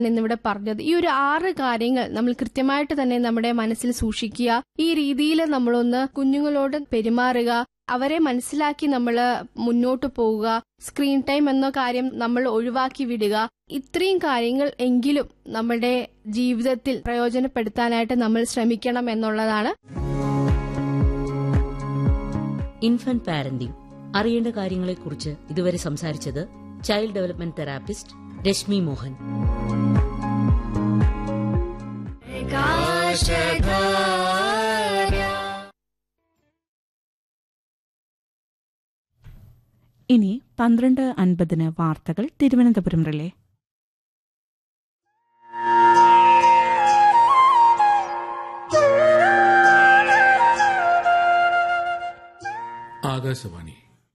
ഇന്നിവിടെ പറഞ്ഞത്. ഈ ഒരു 6 കാര്യങ്ങൾ നമ്മൾ കൃത്യമായിട്ട് തന്നെ നമ്മുടെ മനസ്സിൽ സൂക്ഷിക്കുക. ഈ രീതിയിൽ നമ്മളൊന്ന് കുഞ്ഞുങ്ങളോട് പെരുമാറുക, അവരെ മനസ്സിലാക്കി നമ്മൾ മുന്നോട്ട് പോവുക, സ്ക്രീൻ ടൈം എന്ന കാര്യം നമ്മൾ ഒഴിവാക്കി വിടുക. ഇത്രയും കാര്യങ്ങൾ എങ്കിലും നമ്മുടെ ജീവിതത്തിൽ പ്രയോജനപ്പെടുത്താനായിട്ട് നമ്മൾ ശ്രമിക്കണം എന്നുള്ളതാണ്. ഇൻഫന്റ് പാരന്റിംഗ് അറിയേണ്ട കാര്യങ്ങളെക്കുറിച്ച് ഇതുവരെ സംസാരിച്ചത് child development therapist Rashmi Mohan. ഇനി 12:50 വാർത്തകൾ തിരുവനന്തപുരം റിലേ. ആകാശവാണി.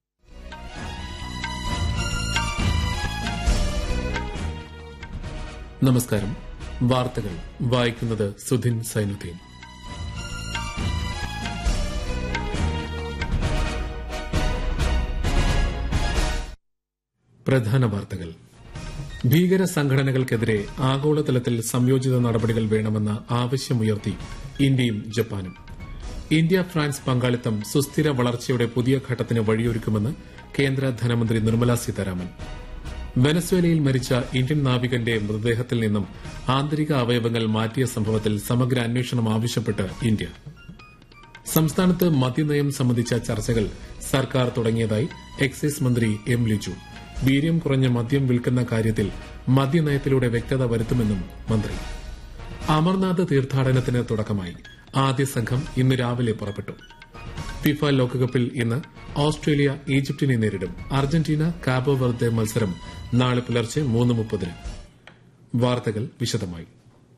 നമസ്കാരം. വാർത്തകൾ വായിക്കുന്നത് സുധിൻ സൈനുദ്ദീൻ. പ്രധാന വാർത്തകൾ. ഭീകര സംഘടനകൾക്കെതിരെ ആഗോളതലത്തിൽ സംയോജിത നടപടികൾ വേണമെന്ന ആവശ്യമുയർത്തി ഇന്ത്യയും ജപ്പാനും. ഇന്ത്യ ഫ്രാൻസ് പങ്കാളിത്തം സുസ്ഥിര വളർച്ചയുടെ പുതിയ ഘട്ടത്തിന് വഴിയൊരുക്കുമെന്ന് കേന്ദ്ര ധനമന്ത്രി നിർമ്മല സീതാരാമൻ. വെനസ്വേലയിൽ മരിച്ച ഇന്ത്യൻ നാവികന്റെ മൃതദേഹത്തിൽ നിന്നും ആന്തരിക അവയവങ്ങൾ മാറ്റിയ സംഭവത്തിൽ സമഗ്ര അന്വേഷണം ആവശ്യപ്പെട്ട് ഇന്ത്യ. സംസ്ഥാനത്ത് മദ്യനയം സംബന്ധിച്ച ചർച്ചകൾ സർക്കാർ തുടങ്ങിയതായി എക്സൈസ് മന്ത്രി എം ലിജു. വീര്യം കുറഞ്ഞ മദ്യം വിൽക്കുന്ന കാര്യത്തിൽ മദ്യനയത്തിലൂടെ വ്യക്തത വരുത്തുമെന്നും മന്ത്രി. അമർനാഥ് തീർത്ഥാടനത്തിന് തുടക്കമായി. ആദ്യ സംഘം ഇന്ന് രാവിലെ പുറപ്പെട്ടു. ഫിഫ ലോകകപ്പിൽ ഇന്ന് ഓസ്ട്രേലിയ ഈജിപ്തിനെ നേരിടും. അർജന്റീന കാബോ വെർദെ മത്സരം നാളെ പുലർച്ചെ 3:30. വാർത്തകൾ വിശദമായി.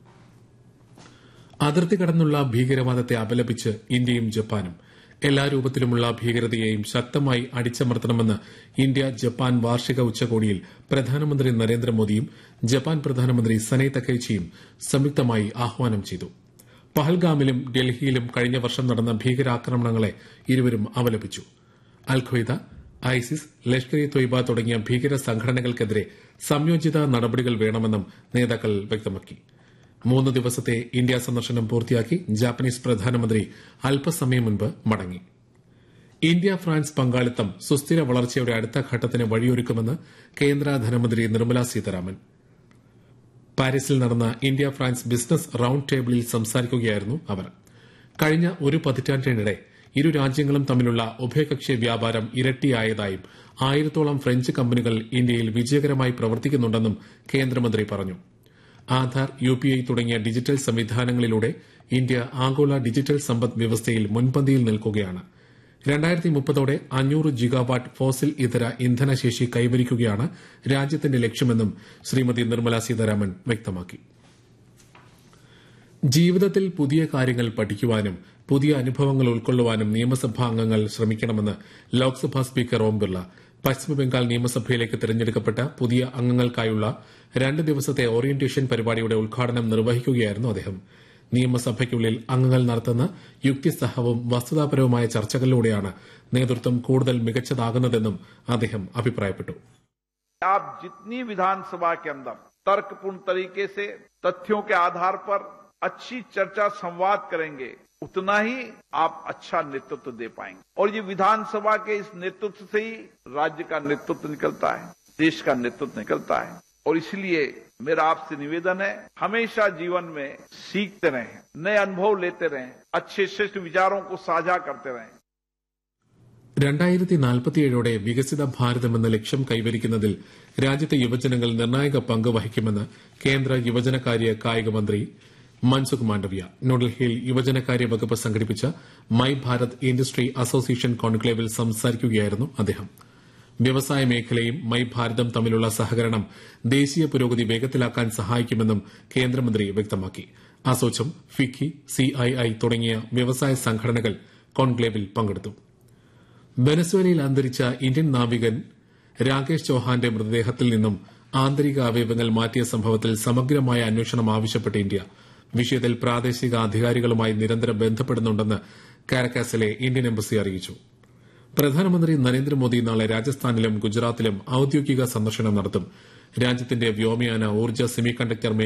അതിർത്തി കടന്നുള്ള ഭീകരവാദത്തെ അപലപിച്ച് ഇന്ത്യയും ജപ്പാനും. എല്ലാ രൂപത്തിലുമുള്ള ഭീകരതയെയും ശക്തമായി അടിച്ചമർത്തണമെന്ന് ഇന്ത്യ ജപ്പാൻ വാർഷിക ഉച്ചകോടിയിൽ പ്രധാനമന്ത്രി നരേന്ദ്രമോദിയും ജപ്പാൻ പ്രധാനമന്ത്രി സനൈ തക്കൈച്ചിയും സംയുക്തമായി ആഹ്വാനം ചെയ്തു. പഹൽഗാമിലും ഡൽഹിയിലും കഴിഞ്ഞ വർഷം നടന്ന ഭീകരാക്രമണങ്ങളെ ഇരുവരും അപലപിച്ചു. അൽ Qaeda, ISIS, Lashkar E Taiba തുടങ്ങിയ ഭീകര സംഘടനകൾക്കെതിരെ സംയോജിത നടപടികൾ വേണമെന്നും നേതാക്കൾ വ്യക്തമാക്കി. 3 ദിവസത്തെ ഇന്ത്യ സന്ദർശനം പൂർത്തിയാക്കി ജാപ്പനീസ് പ്രധാനമന്ത്രി അല്പസമയം മുൻപ് മടങ്ങി. ഇന്ത്യ ഫ്രാൻസ് പങ്കാളിത്തം സുസ്ഥിര വളർച്ചയുടെ അടുത്ത ഘട്ടത്തിന് വഴിയൊരുക്കുമെന്ന് കേന്ദ്ര ധനമന്ത്രി നിർമ്മല സീതാരാമൻ. പാരീസിൽ നടന്ന ഇന്ത്യ ഫ്രാൻസ് ബിസിനസ് റൌണ്ട് ടേബിളിൽ സംസാരിക്കുകയായിരുന്നു അവർ. കഴിഞ്ഞ ഒരു പതിറ്റാണ്ടിനിടെ ഇരു രാജ്യങ്ങളും തമ്മിലുള്ള ഉഭയകക്ഷി വ്യാപാരം ഇരട്ടിയായതായും 1000-ഓളം ഫ്രഞ്ച് കമ്പനികൾ ഇന്ത്യയിൽ വിജയകരമായി പ്രവർത്തിക്കുന്നുണ്ടെന്നും കേന്ദ്രമന്ത്രി പറഞ്ഞു. ആധാർ, UPI തുടങ്ങിയ ഡിജിറ്റൽ സംവിധാനങ്ങളിലൂടെ ഇന്ത്യ ആഗോള ഡിജിറ്റൽ സമ്പദ് വ്യവസ്ഥയിൽ മുൻപന്തിയിൽ നിൽക്കുകയാണ്. 2030ഓടെ 500 ജിഗാവാട്ട് ഫോസിൽ ഇതര ഇന്ധനശേഷി കൈവരിക്കുകയാണ് രാജ്യത്തിന്റെ ലക്ഷ്യമെന്നും ശ്രീമതി നിർമ്മല സീതാരാമൻ വ്യക്തമാക്കി. ജീവിതത്തിൽ പുതിയ കാര്യങ്ങൾ പഠിക്കുവാനും പുതിയ അനുഭവങ്ങൾ ഉൾക്കൊള്ളുവാനും നിയമസഭാ അംഗങ്ങൾ ശ്രമിക്കണമെന്ന് ലോക്സഭാ സ്പീക്കർ ഓം ബിർള. പശ്ചിമബംഗാൾ നിയമസഭയിലേക്ക് തെരഞ്ഞെടുക്കപ്പെട്ട പുതിയ അംഗങ്ങൾക്കായുള്ള 2 ദിവസത്തെ ഓറിയന്റേഷൻ പരിപാടിയുടെ ഉദ്ഘാടനം നിർവഹിക്കുകയായിരുന്നു അദ്ദേഹം. നിയമസഭയ്ക്കുള്ളിൽ അംഗങ്ങൾ നടത്തുന്ന യുക്തിസഹവും വസ്തുതാപരവുമായ ചർച്ചകളിലൂടെയാണ് നേതൃത്വം കൂടുതൽ മികച്ചതാകുന്നതെന്നും അദ്ദേഹം അഭിപ്രായപ്പെട്ടു. आप जितनी विधानसभा के अंदर तर्कपूर्ण तरीके से तथ्यों के आधार पर अच्छी चर्चा संवाद करेंगे, उतना ही आप अच्छा नेतृत्व दे पाएंगे. और ये विधानसभा के इस नेतृत्व से ही राज्य का नेतृत्व निकलता है, देश का नेतृत्व निकलता है. और इसलिए मेरा आपसे निवेदन है, हमेशा जीवन में सीखते रहें, नए अनुभव लेते रहें, अच्छे श्रेष्ठ विचारों को साझा करते रहें. 2047ഓടെ വികസിത ഭാരതമെന്ന ലക്ഷ്യം കൈവരിക്കുന്നതിൽ രാജ്യത്തെ യുവജനങ്ങൾ നിർണായക പങ്ക് വഹിക്കുമെന്ന് കേന്ദ്ര യുവജനകാര്യ കായിക മന്ത്രി മൻസുഖ് മാണ്ഡവ്യ. ന്യൂഡൽഹിയിൽ യുവജനകാര്യ വകുപ്പ് സംഘടിപ്പിച്ച മൈ ഭാരത് ഇൻഡസ്ട്രി അസോസിയേഷൻ കോൺക്ലേവിൽ സംസാരിക്കുകയായിരുന്നു അദ്ദേഹം. വ്യവസായ മേഖലയും മൈ ഭാരതം തമ്മിലുള്ള സഹകരണം ദേശീയ പുരോഗതി വേഗത്തിലാക്കാൻ സഹായിക്കുമെന്നും കേന്ദ്രമന്ത്രി വ്യക്തമാക്കി. അസോചം, ഫിക്കി, CII തുടങ്ങിയ വ്യവസായ സംഘടനകൾ കോൺക്ലേവിൽ പങ്കെടുത്തു. വെനസ്വേലയിൽ അന്തരിച്ച ഇന്ത്യൻ നാവികൻ രാകേഷ് ചൌഹാന്റെ മൃതദേഹത്തിൽ നിന്നും ആന്തരിക അവയവങ്ങൾ മാറ്റിയ സംഭവത്തിൽ സമഗ്രമായ അന്വേഷണം ആവശ്യപ്പെട്ട് ഇന്ത്യ. വിഷയത്തിൽ പ്രാദേശിക അധികാരികളുമായി നിരന്തരം ബന്ധപ്പെടുന്നുണ്ടെന്ന് കാരക്കാസിലെ ഇന്ത്യൻ എംബസി അറിയിച്ചു. പ്രധാനമന്ത്രി നരേന്ദ്രമോദി നാളെ രാജസ്ഥാനിലും ഗുജറാത്തിലും ഔദ്യോഗിക സന്ദർശനം നടത്തും. രാജ്യത്തിന്റെ വ്യോമയാന ഊർജ്ജ സെമി കണ്ടക്ടർ